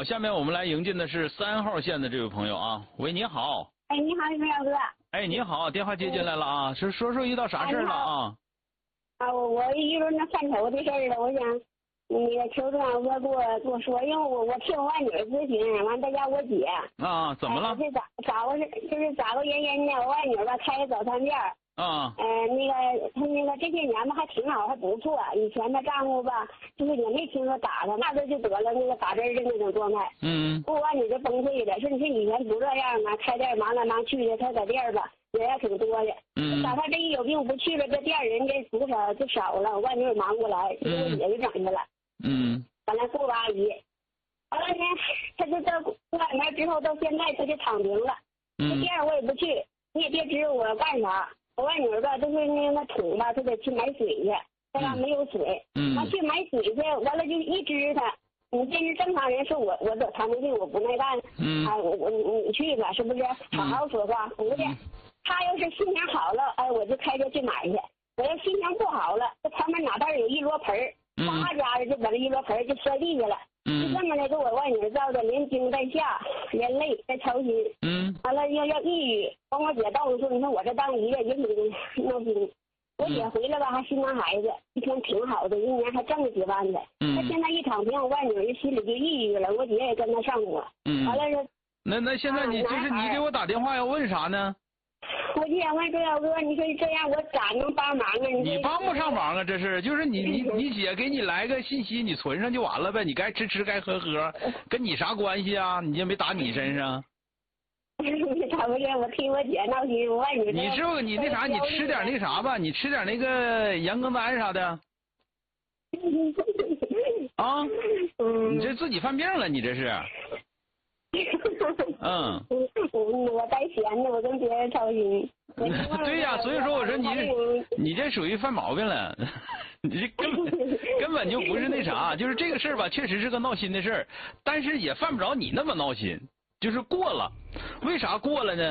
好，下面我们来迎进的是3号线的这位朋友啊。喂，你好。 哎，你好，石小哥。 哎，你好，电话接进来了啊，是说遇到啥事了啊？ 我遇到那犯愁的事儿了，我想那个求张哥给我说，因为我替我外女咨询，完再加我姐。 啊，怎么了？ 这咋回事？就是咋个原因呢？我外女吧开个早餐店。 啊。 她那个这些年吧还挺好，还不错。以前她丈夫吧就是也没听说打她，那就得了那个打针的那种状态。我外女就崩溃了，说你说以前不这样啊，开店忙来忙去的，她在店吧人也挺多的。打她这一有病不去了，这店人这多少就少了，我外女也忙不过来，我姐就整去了。本来雇个阿姨，完了呢，她就到过2年之后到现在她就躺平了。这店我也不去，你也别指我干啥。我外女吧，都是那桶吧，她得去买水去，在家没有水，她去买水去，完了就一支她。你这是正常人，说我得糖尿病，我不耐干，你去吧，是不是？好好说话，不的。她要是心情好了，哎，我就开车去买去；我要心情不好了，这旁边哪袋有一摞盆儿，哗家的就把这一摞盆儿就摔地下了。就这么的给我外女造的连惊带吓，连累带操心。完了要抑郁，跟我姐道说，你说我这当姨的也挺闹心。我姐回来吧还心疼孩子，一天挺好的，一年还挣了几万的。她现在一躺平，我外女心里就抑郁了，我姐也跟她上火。完了说， 那现在你就是你给我打电话要问啥呢？ 我就想问周小哥，你说这样我咋能帮忙啊？ 你帮不上忙啊，这是就是你姐给你来个信息，你存上就完了呗，你该吃吃该喝喝，跟你啥关系啊？你也没打你身上。 咋不是？我替我姐闹心，我外女。 你是不是你那啥？你吃点那啥吧，你吃点那个盐羹丹啥的。啊？你这自己犯病了，你这是。 我带闲的，我跟别人操心。 对呀，所以说我说你这属于犯毛病了，你这根本就不是那啥，就是这个事儿吧，确实是个闹心的事儿，但是也犯不着你那么闹心，就是过了。为啥过了呢？